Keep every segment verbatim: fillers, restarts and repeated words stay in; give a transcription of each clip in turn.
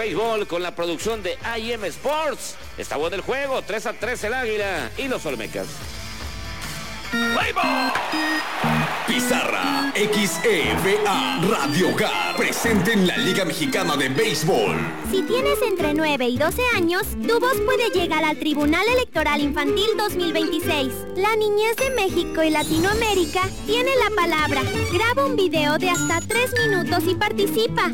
béisbol con la producción de I M Sports. Está bueno el juego, tres a tres el Águila y los Olmecas. ¡Béisbol! Pizarra X E V A Radio Hogar presente en la Liga Mexicana de Béisbol. Si tienes entre nueve y doce años, tu voz puede llegar al Tribunal Electoral Infantil dos mil veintiséis. La niñez de México y Latinoamérica tiene la palabra. Graba un video de hasta tres minutos y participa.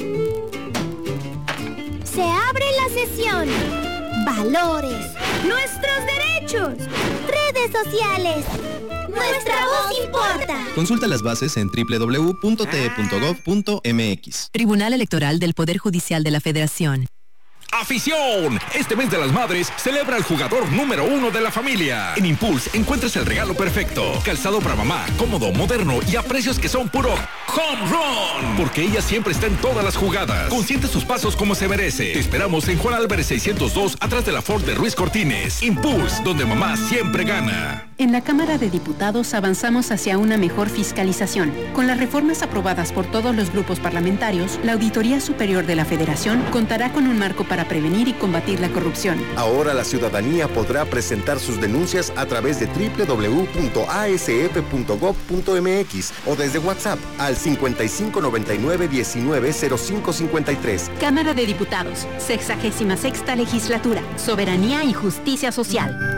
Se abre la sesión. Valores. Nuestros derechos. Redes sociales. Nuestra voz importa. Consulta las bases en doble u doble u doble u punto t e punto gov punto m x. Tribunal Electoral del Poder Judicial de la Federación. ¡Afición! Este mes de las madres celebra al jugador número uno de la familia. En Impulse encuentras el regalo perfecto. Calzado para mamá, cómodo, moderno y a precios que son puro home run. Porque ella siempre está en todas las jugadas. Consiente sus pasos como se merece. Te esperamos en Juan Álvarez seiscientos dos, atrás de la Ford de Ruiz Cortines. Impulse, donde mamá siempre gana. En la Cámara de Diputados avanzamos hacia una mejor fiscalización. Con las reformas aprobadas por todos los grupos parlamentarios, la Auditoría Superior de la Federación contará con un marco para prevenir y combatir la corrupción. Ahora la ciudadanía podrá presentar sus denuncias a través de doble u doble u doble u punto a s f punto gov punto m x o desde WhatsApp al cincuenta y cinco noventa y nueve diecinueve cero cinco cincuenta y tres. Cámara de Diputados, sexagésima sexta legislatura, soberanía y justicia social.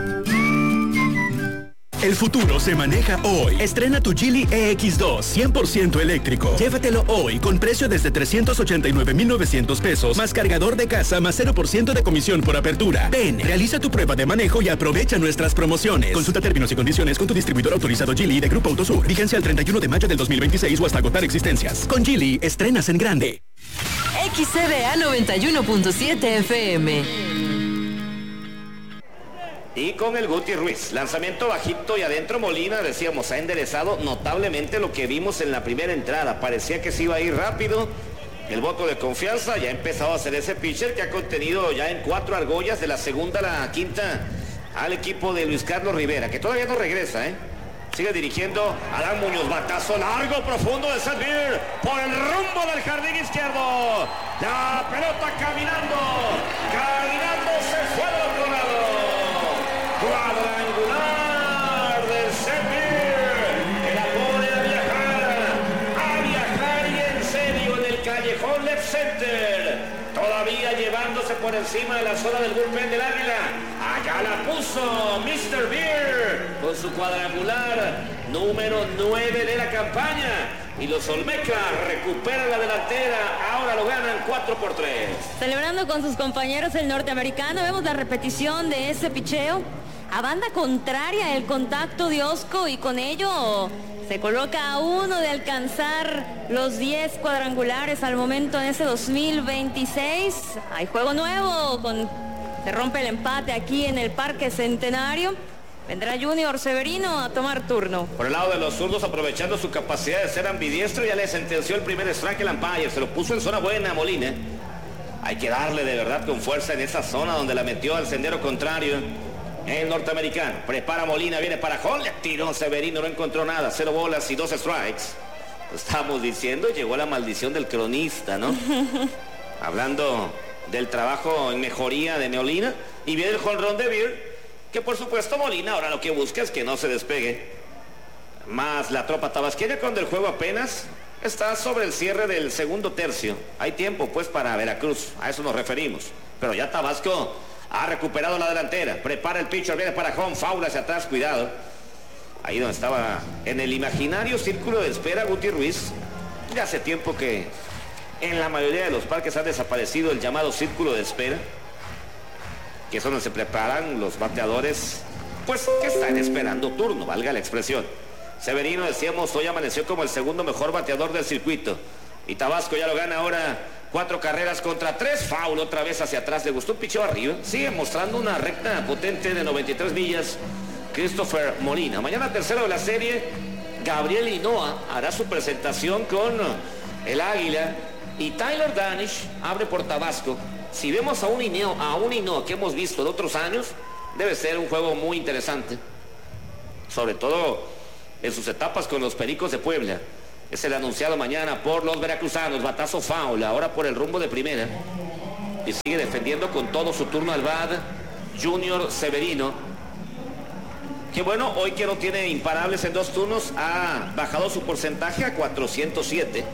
El futuro se maneja hoy. Estrena tu Geely E X dos cien por ciento eléctrico. Llévatelo hoy con precio desde trescientos ochenta y nueve mil novecientos pesos, más cargador de casa, más cero por ciento de comisión por apertura. Ven, realiza tu prueba de manejo y aprovecha nuestras promociones. Consulta términos y condiciones con tu distribuidor autorizado Geely de Grupo Autosur. Vigencia al treinta y uno de mayo del dos mil veintiséis o hasta agotar existencias. Con Geely, estrenas en grande. X E V A noventa y uno punto siete F M. Y con el Guti Ruiz, lanzamiento bajito y adentro Molina, decíamos, ha enderezado notablemente lo que vimos en la primera entrada. Parecía que se iba a ir rápido. El voto de confianza ya ha empezado a hacer ese pitcher que ha contenido ya en cuatro argollas, de la segunda a la quinta, al equipo de Luis Carlos Rivera, que todavía no regresa, ¿eh? Sigue dirigiendo Adán Muñoz, batazo largo, profundo de Sanvir, por el rumbo del jardín izquierdo. La pelota caminando, caminando, se fue al otro lado. Cuadrangular del Sanvir, que la pone a viajar, a viajar y en serio en el callejón left center. Todavía llevándose por encima de la zona del bullpen del Águila. Allá la puso mister Beer con su cuadrangular número nueve de la campaña. Y los Olmecas recuperan la delantera. Ahora lo ganan cuatro por tres. Celebrando con sus compañeros el norteamericano. Vemos la repetición de ese picheo. A banda contraria el contacto de Osco y con ello se coloca a uno de alcanzar los diez cuadrangulares al momento en ese dos mil veintiséis. Hay juego nuevo, con, se rompe el empate aquí en el Parque Centenario. Vendrá Junior Severino a tomar turno. Por el lado de los zurdos, aprovechando su capacidad de ser ambidiestro, ya le sentenció el primer strike el umpire. Se lo puso en zona buena a Molina. Hay que darle de verdad con fuerza en esa zona donde la metió al sendero contrario. El norteamericano prepara Molina, viene para Hall, le tiró Severino, no encontró nada, cero bolas y dos strikes. Lo estamos diciendo, llegó la maldición del cronista, ¿no? Hablando del trabajo en mejoría de Molina, y viene el jonrón de Beer, que por supuesto Molina ahora lo que busca es que no se despegue. Más la tropa tabasqueña cuando el juego apenas está sobre el cierre del segundo tercio. Hay tiempo pues para Veracruz, a eso nos referimos. Pero ya Tabasco ha recuperado la delantera, prepara el pitcher, viene para home, foul hacia atrás, cuidado. Ahí donde estaba en el imaginario círculo de espera Guti Ruiz. Ya hace tiempo que en la mayoría de los parques ha desaparecido el llamado círculo de espera, que es donde se preparan los bateadores, pues que están esperando turno, valga la expresión. Severino, decíamos, hoy amaneció como el segundo mejor bateador del circuito. Y Tabasco ya lo gana ahora. Cuatro carreras contra tres, foul otra vez hacia atrás, le gustó un picheo arriba, sigue mostrando una recta potente de noventa y tres millas, Christopher Molina. Mañana tercero de la serie, Gabriel Hinoa hará su presentación con el Águila y Tyler Danish abre por Tabasco. Si vemos a un Hinoa, a un Hinoa que hemos visto de otros años, debe ser un juego muy interesante, sobre todo en sus etapas con los Pericos de Puebla. Es el anunciado mañana por los veracruzanos. Batazo foul, ahora por el rumbo de primera. y sigue defendiendo con todo su turno al bat Junior Severino, que bueno, hoy que no tiene imparables en dos turnos, ha bajado su porcentaje a cuatrocientos siete.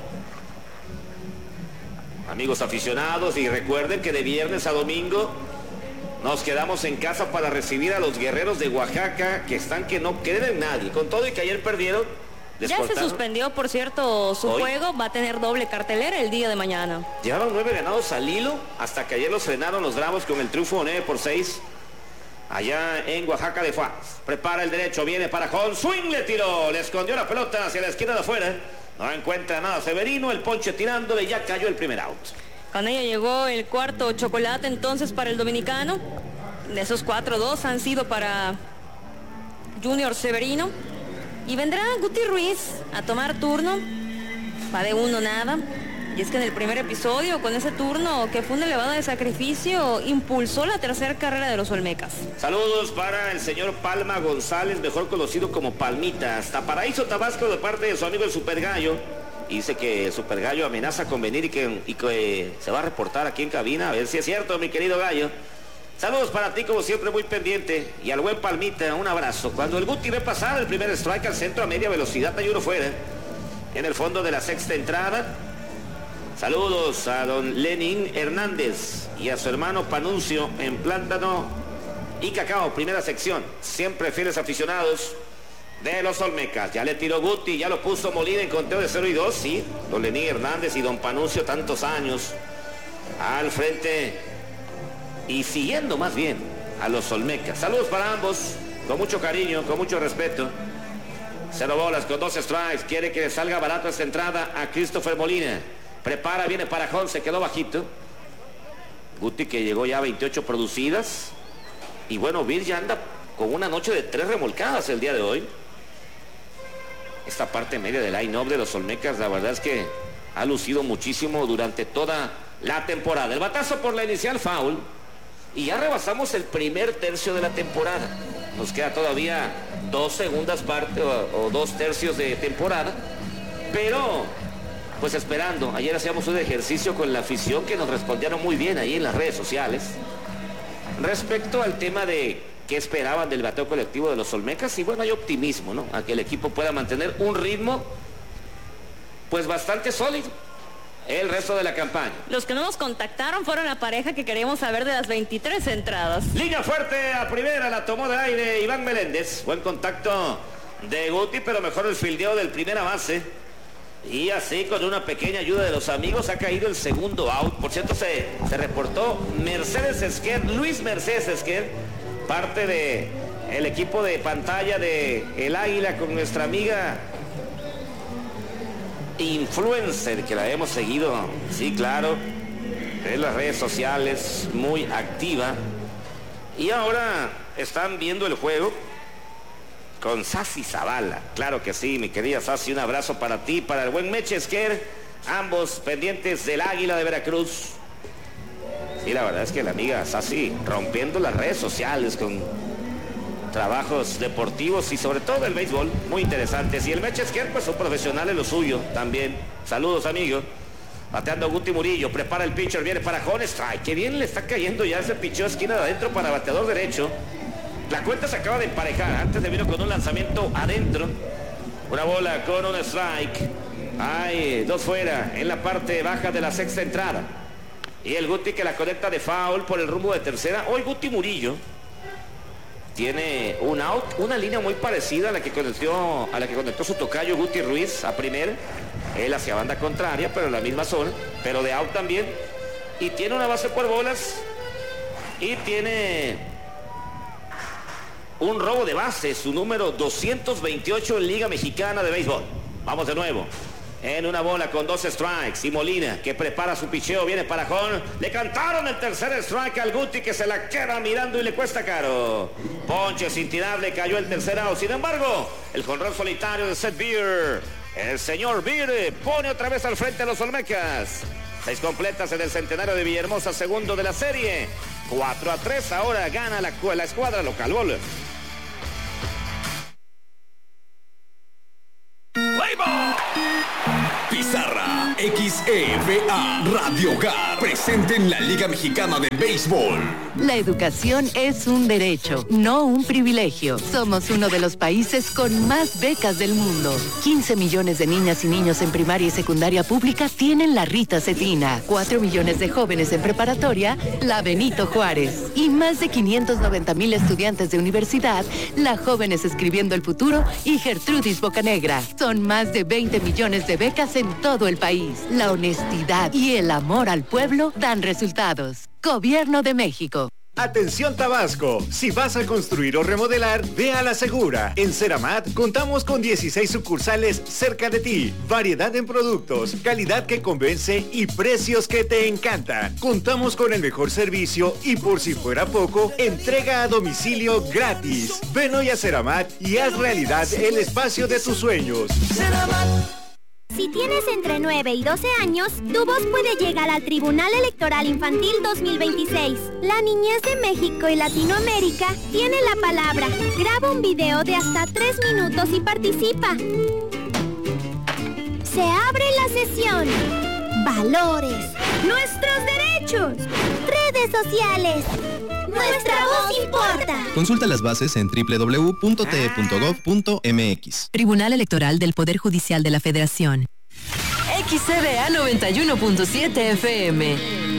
Amigos aficionados, y recuerden que de viernes a domingo nos quedamos en casa para recibir a los guerreros de Oaxaca, que están que no creen en nadie, con todo y que ayer perdieron. Ya se suspendió, por cierto, su Hoy. juego. Va a tener doble cartelera el día de mañana. Llevaban nueve ganados al hilo, hasta que ayer los frenaron los Bravos con el triunfo nueve por seis. Allá en Oaxaca de Juárez. Prepara el derecho, viene para Jón. Swing, le tiró, le escondió la pelota hacia la esquina de afuera. No encuentra nada Severino, el ponche tirándole, ya cayó el primer out. Con ella llegó el cuarto chocolate entonces para el dominicano. De esos cuatro, dos han sido para Junior Severino. Y vendrá Guti Ruiz a tomar turno. Va de uno nada. Y es que en el primer episodio, con ese turno que fue una elevada de sacrificio, impulsó la tercera carrera de los Olmecas. Saludos para el señor Palma González, mejor conocido como Palmita. Hasta Paraíso, Tabasco, de parte de su amigo el Super Gallo. Y dice que el Super Gallo amenaza con venir y que, y que se va a reportar aquí en cabina. A ver si es cierto, mi querido Gallo. Saludos para ti, como siempre, muy pendiente. Y al buen Palmita, un abrazo. Cuando el Guti ve pasar el primer strike al centro a media velocidad, hay uno fuera. En el fondo de la sexta entrada. Saludos a don Lenin Hernández y a su hermano Panuncio en Plátano y Cacao, primera sección. Siempre fieles aficionados de los Olmecas. Ya le tiró Guti, ya lo puso Molina en conteo de cero y dos. Sí, don Lenin Hernández y don Panuncio, tantos años al frente y siguiendo más bien a los Olmecas. Saludos para ambos, con mucho cariño, con mucho respeto. Cero bolas con dos strikes. Quiere que le salga barato esta entrada a Christopher Molina. Prepara, viene para Jón, se quedó bajito. Guti, que llegó ya a veintiocho producidas. Y bueno, Vir ya anda con una noche de tres remolcadas el día de hoy. Esta parte media del line-up de los Olmecas, la verdad es que ha lucido muchísimo durante toda la temporada. El batazo por la inicial, foul. Y ya rebasamos el primer tercio de la temporada. Nos queda todavía dos segundas partes o, o dos tercios de temporada. Pero pues esperando, ayer hacíamos un ejercicio con la afición que nos respondieron muy bien ahí en las redes sociales respecto al tema de qué esperaban del bateo colectivo de los Olmecas. Y bueno, hay optimismo, ¿no? A que el equipo pueda mantener un ritmo pues bastante sólido el resto de la campaña. Los que no nos contactaron fueron la pareja que queríamos saber de las veintitrés entradas. Línea fuerte a primera, la tomó de aire Iván Meléndez. Buen contacto de Guti, pero mejor el fildeo del primera base. Y así, con una pequeña ayuda de los amigos, ha caído el segundo out. Por cierto, se, se reportó Mercedes Esquer, Luis Mercedes Esquer, parte de el equipo de pantalla de El Águila, con nuestra amiga influencer, que la hemos seguido, sí, claro, en las redes sociales, muy activa. Y ahora están viendo el juego con Sassy Zavala. Claro que sí, mi querida Sassy, un abrazo para ti, para el buen Meche Esquer, ambos pendientes del Águila de Veracruz. Sí, la verdad es que la amiga Sassy rompiendo las redes sociales con trabajos deportivos y sobre todo el béisbol, muy interesantes. Y el Meche Esquer, pues un profesional en lo suyo también. Saludos, amigo. Bateando Guti Murillo, prepara el pitcher, viene para Jón, strike. Qué bien le está cayendo ya ese picheo esquina de adentro para bateador derecho. La cuenta se acaba de emparejar. Antes le vino con un lanzamiento adentro. Una bola con un strike. Hay dos fuera en la parte baja de la sexta entrada. Y el Guti que la conecta de foul por el rumbo de tercera. Hoy Guti Murillo tiene un out, una línea muy parecida a la que conectó, a la que conectó su tocayo Guti Ruiz a primera. Él hacia banda contraria, pero en la misma zona, pero de out también. Y tiene una base por bolas. Y tiene un robo de base, su número doscientos veintiocho en Liga Mexicana de Béisbol. Vamos de nuevo. En una bola con dos strikes. Y Molina, que prepara su picheo, viene para Jón. Le cantaron el tercer strike al Guti, que se la queda mirando y le cuesta caro. Ponche sin tirar, le cayó el tercer out. Sin embargo, el jonrón solitario de Seth Beer. El señor Beer pone otra vez al frente a los Olmecas. Seis completas en el centenario de Villahermosa, segundo de la serie. cuatro a tres, ahora gana la, la escuadra local. Bol. ¡Play ball! Pizarra, X E V A, Radio Hogar, presente en la Liga Mexicana de Béisbol. La educación es un derecho, no un privilegio. Somos uno de los países con más becas del mundo. quince millones de niñas y niños en primaria y secundaria pública tienen la Rita Cetina. cuatro millones de jóvenes en preparatoria, la Benito Juárez. Y más de quinientos noventa mil estudiantes de universidad, la Jóvenes Escribiendo el Futuro y Gertrudis Bocanegra. Son más de veinte millones de becas en todo el país. La honestidad y el amor al pueblo dan resultados. Gobierno de México. Atención Tabasco, si vas a construir o remodelar, ve a La Segura. En Ceramat contamos con dieciséis sucursales cerca de ti, variedad en productos, calidad que convence y precios que te encantan. Contamos con el mejor servicio y por si fuera poco, entrega a domicilio gratis. Ven hoy a Ceramat y haz realidad el espacio de tus sueños. Ceramat. Si tienes entre nueve y doce años, tu voz puede llegar al Tribunal Electoral Infantil dos mil veintiséis. La niñez de México y Latinoamérica tiene la palabra. Graba un video de hasta tres minutos y participa. Se abre la sesión. Valores. Nuestros derechos. Redes sociales. Nuestra voz importa. Consulta las bases en doble u doble u doble u punto t e punto gov punto m x. Tribunal Electoral del Poder Judicial de la Federación. X C V A noventa y uno punto siete F M.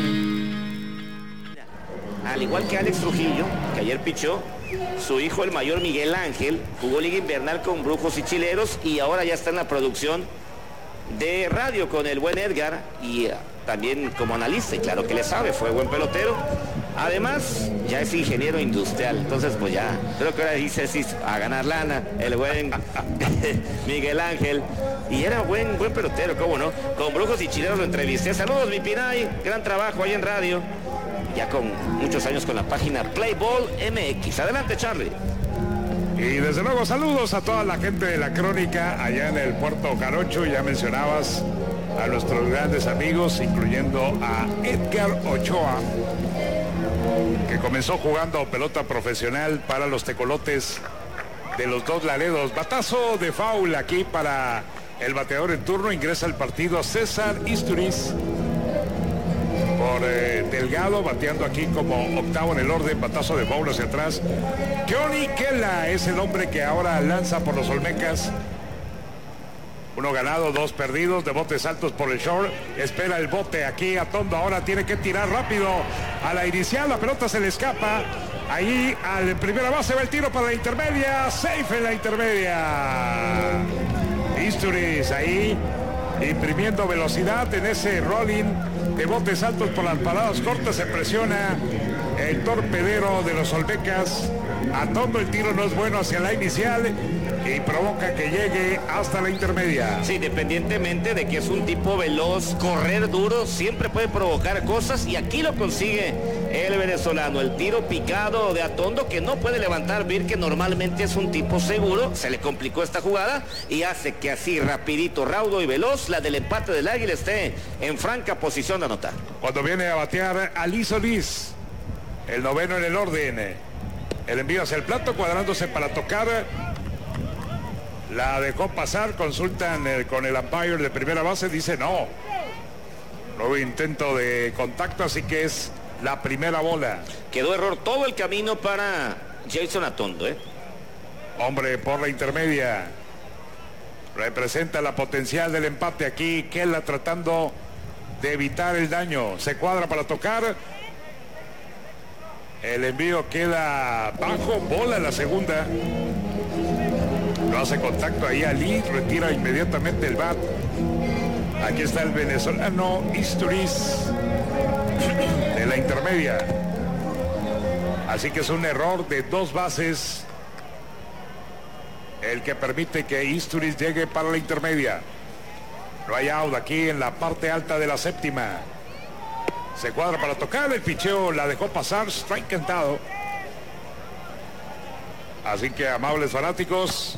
Al igual que Alex Trujillo, que ayer pichó, su hijo el mayor Miguel Ángel jugó liga invernal con Brujos y Chileros y ahora ya está en la producción de radio con el buen Edgar y uh, también como analista, y claro que le sabe, fue buen pelotero. Además, ya es ingeniero industrial, entonces pues ya, creo que ahora dice sí, a ganar lana, el buen Miguel Ángel. Y era buen, buen pelotero, cómo no. Con Brujos y Chileros lo entrevisté. Saludos, mi Pinay, gran trabajo ahí en radio. Ya con muchos años con la página Playball M X. Adelante, Charlie. Y desde luego saludos a toda la gente de la crónica allá en el Puerto Jarocho. Ya mencionabas a nuestros grandes amigos, incluyendo a Edgar Ochoa, que comenzó jugando pelota profesional para los tecolotes de los Dos Laredos. Batazo de foul aquí para el bateador en turno. Ingresa al partido César Isturiz por eh, Delgado, bateando aquí como octavo en el orden. Batazo de foul hacia atrás. Johnny Kela es el hombre que ahora lanza por los Olmecas. Uno ganado, dos perdidos, de botes altos por el short. Espera el bote aquí a Tondo. Ahora tiene que tirar rápido a la inicial. La pelota se le escapa. Ahí al primera base va el tiro para la intermedia. Safe en la intermedia. Isturiz ahí imprimiendo velocidad en ese rolling de botes altos por las paradas cortas. Se presiona el torpedero de los Olmecas. A Tondo el tiro no es bueno hacia la inicial y provoca que llegue hasta la intermedia. Sí, independientemente de que es un tipo veloz, correr duro siempre puede provocar cosas y aquí lo consigue el venezolano. El tiro picado de Atondo que no puede levantar Vir, que normalmente es un tipo seguro. Se le complicó esta jugada y hace que así rapidito, raudo y veloz la del empate del Águila esté en franca posición de anotar. Cuando viene a batear Ali Solís, el noveno en el orden. El envío hacia el plato, cuadrándose para tocar. La dejó pasar, consultan el, con el umpire de primera base, dice no. Nuevo intento de contacto, así que es la primera bola. Quedó error todo el camino para Jason Atondo, ¿eh? Hombre por la intermedia. Representa la potencial del empate aquí. Kela tratando de evitar el daño. Se cuadra para tocar. El envío queda bajo, bola la segunda. No hace contacto ahí Ali, retira inmediatamente el bat. Aquí está el venezolano Isturiz de la intermedia. Así que es un error de dos bases el que permite que Isturiz llegue para la intermedia. No hay out aquí en la parte alta de la séptima. Se cuadra para tocar, el picheo la dejó pasar, strike cantado. Así que, amables fanáticos,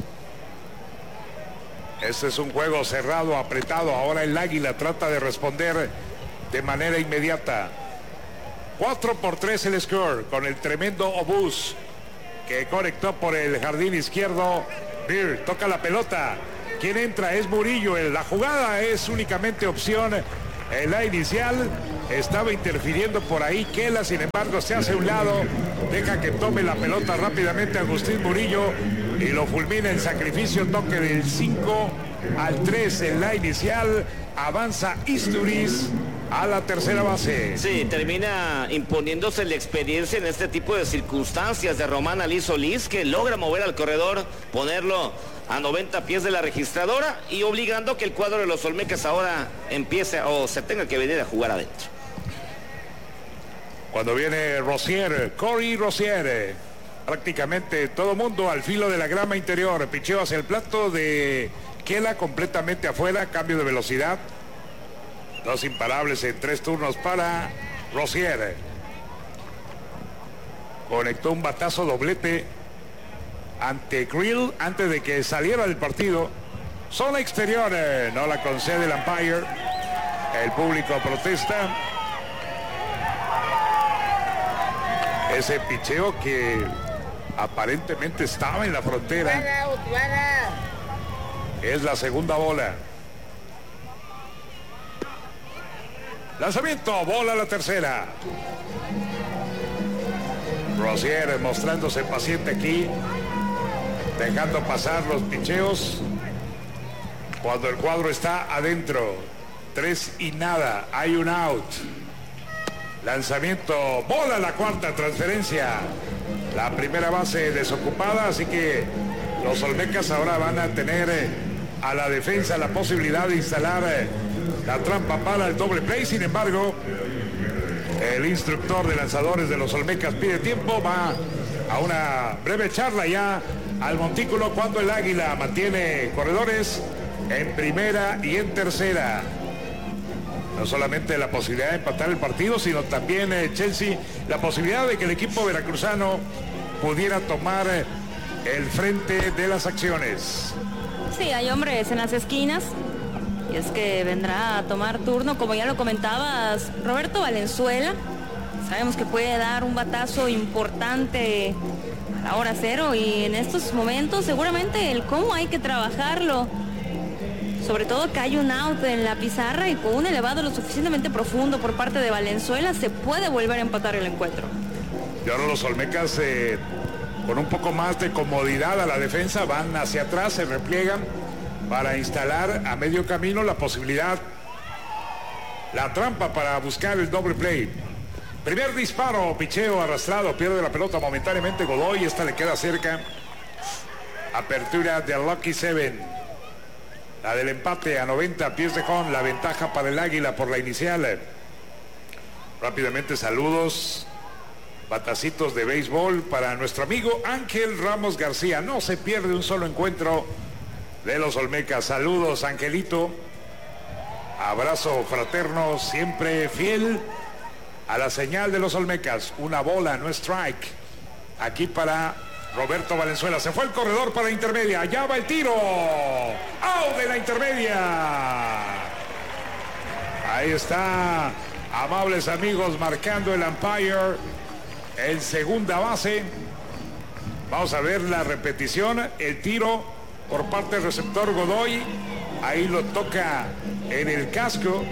este es un juego cerrado, apretado. Ahora el Águila trata de responder de manera inmediata. cuatro por tres el score, con el tremendo obús que conectó por el jardín izquierdo. Beer toca la pelota, quien entra es Murillo. La jugada es únicamente opción en la inicial. Estaba interfiriendo por ahí Kela, sin embargo se hace a un lado, deja que tome la pelota rápidamente Agustín Murillo y lo fulmina en sacrificio, toque del cinco al tres en la inicial. Avanza Isturiz a la tercera base. Sí, termina imponiéndose la experiencia en este tipo de circunstancias de Román Ali Solís, que logra mover al corredor, ponerlo a noventa pies de la registradora y obligando que el cuadro de los Olmecas ahora empiece o se tenga que venir a jugar adentro. Cuando viene Rosier, Corey Rosier, prácticamente todo mundo al filo de la grama interior, picheo hacia el plato de Kela completamente afuera, cambio de velocidad. Dos imparables en tres turnos para Rosier. Conectó un batazo doblete ante Grill antes de que saliera del partido. Zona exterior, eh, no la concede el umpire. El público protesta. Ese picheo que aparentemente estaba en la frontera. Es la segunda bola. Lanzamiento, bola la tercera. Rosier mostrándose paciente aquí, dejando pasar los picheos cuando el cuadro está adentro. Tres y nada, hay un out. Lanzamiento, bola la cuarta, transferencia. La primera base desocupada, así que los Olmecas ahora van a tener a la defensa la posibilidad de instalar la trampa para el doble play. Sin embargo, el instructor de lanzadores de los Olmecas pide tiempo, va a una breve charla ya al montículo cuando el Águila mantiene corredores en primera y en tercera. No solamente la posibilidad de empatar el partido, sino también eh, Chelsea, la posibilidad de que el equipo veracruzano pudiera tomar eh, el frente de las acciones. Sí, hay hombres en las esquinas. Y es que vendrá a tomar turno, como ya lo comentabas, Roberto Valenzuela. Sabemos que puede dar un batazo importante a la hora cero y en estos momentos seguramente el cómo hay que trabajarlo. Sobre todo que hay un out en la pizarra y con un elevado lo suficientemente profundo por parte de Valenzuela se puede volver a empatar el encuentro. Y ahora los Olmecas eh, con un poco más de comodidad a la defensa van hacia atrás, se repliegan para instalar a medio camino la posibilidad, la trampa para buscar el doble play. Primer disparo, picheo arrastrado, pierde la pelota momentáneamente Godoy, esta le queda cerca. Apertura de Lucky Seven. La del empate a noventa pies de home, la ventaja para el Águila por la inicial. Rápidamente saludos, batacitos de béisbol para nuestro amigo Ángel Ramos García. No se pierde un solo encuentro de los Olmecas. Saludos, Angelito. Abrazo fraterno, siempre fiel a la señal de los Olmecas. Una bola, no strike. Aquí para Roberto Valenzuela. Se fue el corredor para la intermedia. Allá va el tiro. ¡Out de la intermedia! Ahí está, amables amigos, marcando el umpire en segunda base. Vamos a ver la repetición. El tiro por parte del receptor Godoy. Ahí lo toca en el casco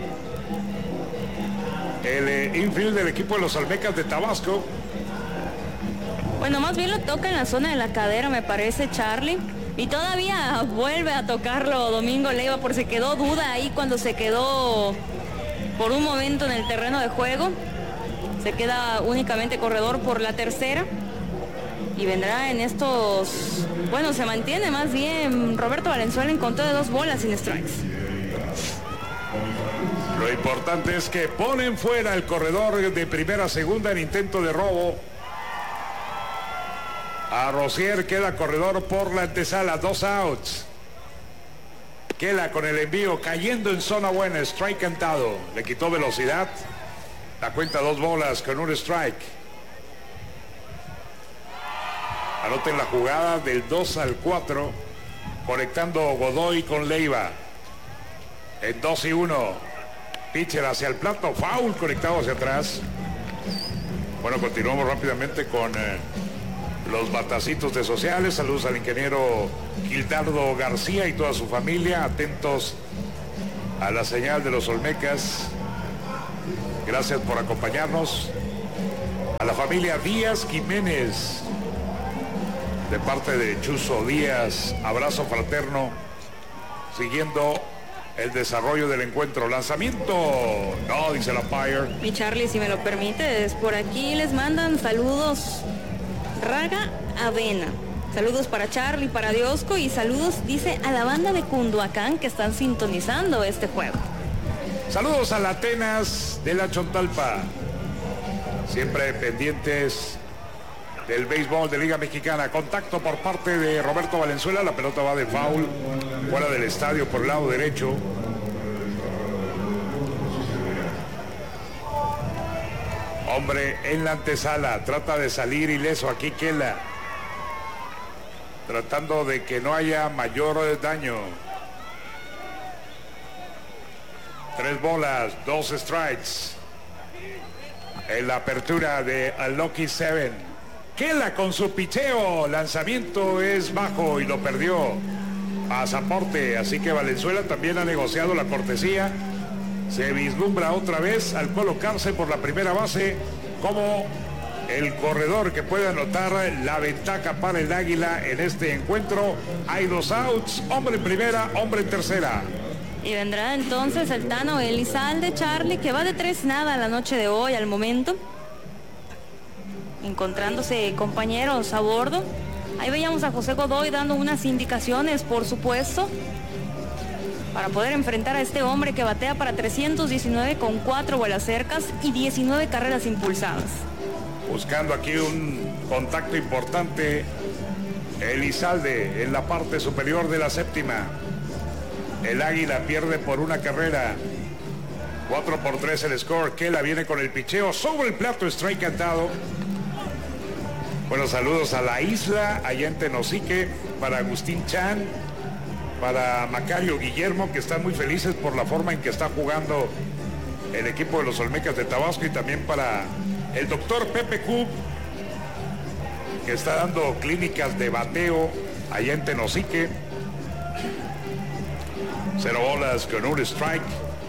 el eh, infield del equipo de los Olmecas de Tabasco. Bueno, más bien lo toca en la zona de la cadera, me parece, Charlie. Y todavía vuelve a tocarlo Domingo Leiva, por si quedó duda ahí cuando se quedó por un momento en el terreno de juego. Se queda únicamente corredor por la tercera. Y vendrá en estos... Bueno, se mantiene más bien Roberto Valenzuela en conteo de dos bolas sin strikes. Lo importante es que ponen fuera el corredor de primera a segunda en intento de robo. A Rosier queda corredor por la antesala, dos outs. Queda con el envío cayendo en zona buena, strike cantado. Le quitó velocidad. La cuenta dos bolas con un strike. Anoten la jugada del dos al cuatro, conectando Godoy con Leiva. En dos y uno. Pitcher hacia el plato, foul conectado hacia atrás. Bueno, continuamos rápidamente con... Eh, los batacitos de sociales. Saludos al ingeniero Gildardo García y toda su familia, atentos a la señal de los Olmecas. Gracias por acompañarnos. A la familia Díaz Jiménez, de parte de Chuzo Díaz, abrazo fraterno, siguiendo el desarrollo del encuentro. Lanzamiento, no, dice la Empire. Mi Charlie, si me lo permites, por aquí les mandan saludos Raga Avena. Saludos para Charlie, para Diosco, y saludos, dice, a la banda de Cunduacán que están sintonizando este juego. Saludos a la Atenas de la Chontalpa, siempre pendientes del béisbol de Liga Mexicana. Contacto por parte de Roberto Valenzuela, la pelota va de foul, fuera del estadio por el lado derecho. Hombre en la antesala, trata de salir ileso aquí Kela, tratando de que no haya mayor daño. Tres bolas, dos strikes en la apertura de Lucky Seven. Kela con su picheo, lanzamiento es bajo y lo perdió. Pasaporte, así que Valenzuela también ha negociado la cortesía. Se vislumbra otra vez al colocarse por la primera base como el corredor que puede anotar la ventaja para el Águila en este encuentro. Hay dos outs, hombre en primera, hombre en tercera. Y vendrá entonces el Tano Elizalde, Charlie, que va de tres nada la noche de hoy al momento, encontrándose compañeros a bordo. Ahí veíamos a José Godoy dando unas indicaciones, por supuesto, para poder enfrentar a este hombre que batea para trescientos diecinueve con cuatro bolas cercas y diecinueve carreras impulsadas. Buscando aquí un contacto importante Elizalde en la parte superior de la séptima. El Águila pierde por una carrera. cuatro por tres el score. Kela viene con el picheo sobre el plato, strike cantado. Buenos saludos a la isla, allá en Tenosique, para Agustín Chan, para Macario Guillermo, que están muy felices por la forma en que está jugando el equipo de los Olmecas de Tabasco, y también para el doctor Pepe Cub, que está dando clínicas de bateo allá en Tenosique. Cero bolas con un strike.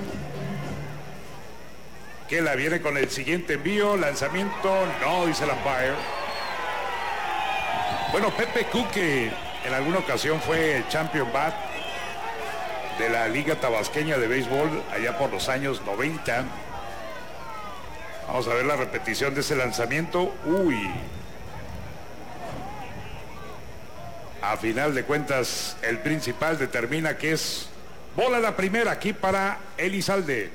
Kela viene con el siguiente envío, lanzamiento, no, dice el umpire. Bueno, Pepe Cook, que en alguna ocasión fue el champion bat de la Liga Tabasqueña de Béisbol allá por los años noventa. Vamos a ver la repetición de ese lanzamiento. Uy. A final de cuentas, el principal determina que es bola la primera aquí para Elizalde.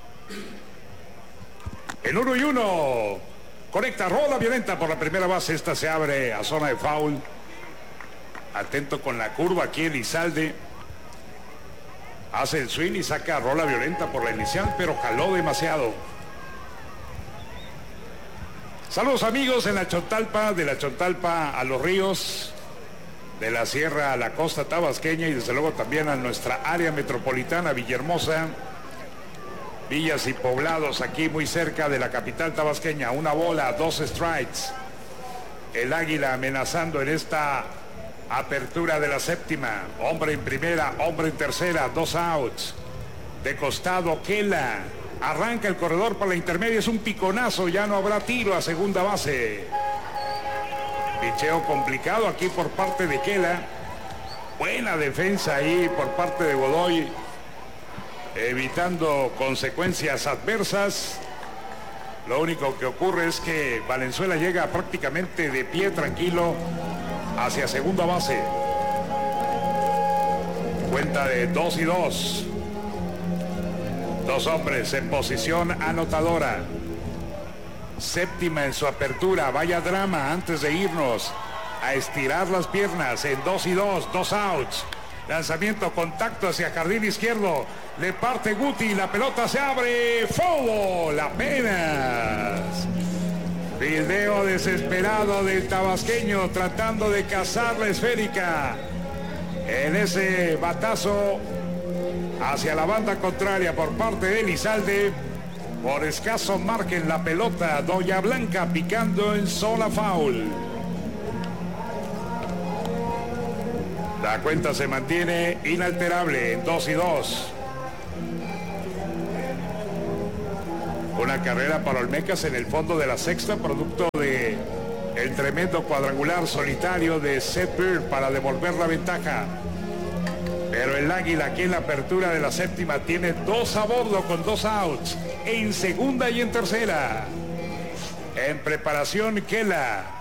En uno y uno. Conecta, rola violenta por la primera base. Esta se abre a zona de foul. Atento con la curva aquí Elizalde. Hace el swing y saca rola violenta por la inicial, pero jaló demasiado. Saludos amigos en la Chontalpa, de la Chontalpa a los ríos, de la sierra a la costa tabasqueña, y desde luego también a nuestra área metropolitana, Villahermosa, villas y poblados aquí muy cerca de la capital tabasqueña. Una bola, dos strikes. El Águila amenazando en esta apertura de la séptima. Hombre en primera, hombre en tercera, dos outs. De costado Kela. Arranca el corredor para la intermedia, es un piconazo, ya no habrá tiro a segunda base. Picheo complicado aquí por parte de Kela. Buena defensa ahí por parte de Godoy, evitando consecuencias adversas. Lo único que ocurre es que Valenzuela llega prácticamente de pie tranquilo hacia segunda base. Cuenta de dos y dos. Dos hombres en posición anotadora. Séptima en su apertura. Vaya drama antes de irnos a estirar las piernas en dos y dos. Dos outs. Lanzamiento, contacto hacia jardín izquierdo. Le parte Guti, la pelota se abre. Foul, apenas. Video desesperado del tabasqueño tratando de cazar la esférica. En ese batazo hacia la banda contraria por parte de Elizalde. Por escaso margen la pelota. Doña Blanca picando en zona foul. La cuenta se mantiene inalterable en dos y dos. Una carrera para Olmecas en el fondo de la sexta, producto de el tremendo cuadrangular solitario de Seth Bird para devolver la ventaja. Pero el Águila aquí en la apertura de la séptima tiene dos a bordo con dos outs, en segunda y en tercera. En preparación Kela.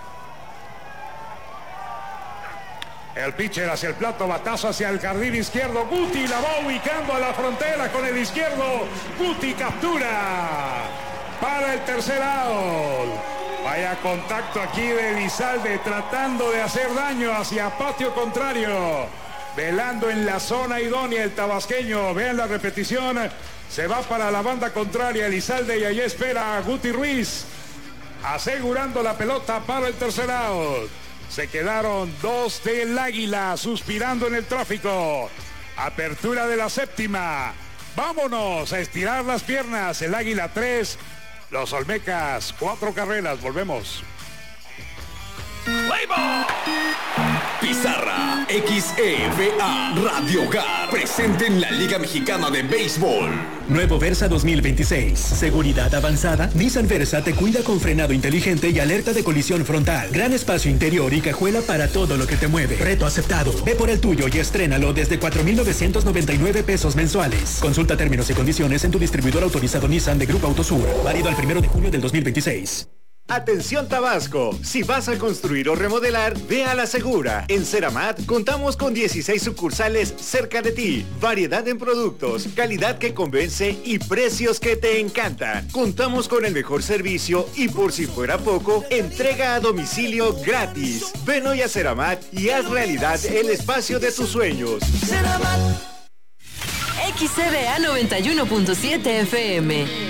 El pitcher hacia el plato, batazo hacia el jardín izquierdo. Guti la va ubicando a la frontera con el izquierdo. Guti captura para el tercer out. Vaya contacto aquí de Elizalde tratando de hacer daño hacia patio contrario. Velando en la zona idónea el tabasqueño. Vean la repetición. Se va para la banda contraria Elizalde y allí espera a Guti Ruiz. Asegurando la pelota para el tercer out. Se quedaron dos del Águila suspirando en el tráfico. Apertura de la séptima. Vámonos a estirar las piernas. El Águila tres. Los Olmecas cuatro carreras. Volvemos. Pizarra X E V A Radio Hogar presente en la Liga Mexicana de Béisbol. Nuevo Versa dos mil veintiséis. Seguridad avanzada. Nissan Versa te cuida con frenado inteligente y alerta de colisión frontal. Gran espacio interior y cajuela para todo lo que te mueve. Reto aceptado. Ve por el tuyo y estrénalo desde cuatro mil novecientos noventa y nueve pesos mensuales. Consulta términos y condiciones en tu distribuidor autorizado Nissan de Grupo Autosur. Válido al primero de junio del dos mil veintiséis. Atención Tabasco, si vas a construir o remodelar, ve a la segura. En Ceramat contamos con dieciséis sucursales cerca de ti, variedad en productos, calidad que convence y precios que te encantan. Contamos con el mejor servicio y por si fuera poco, entrega a domicilio gratis. Ven hoy a Ceramat y haz realidad el espacio de tus sueños. X C D A noventa y uno punto siete F M.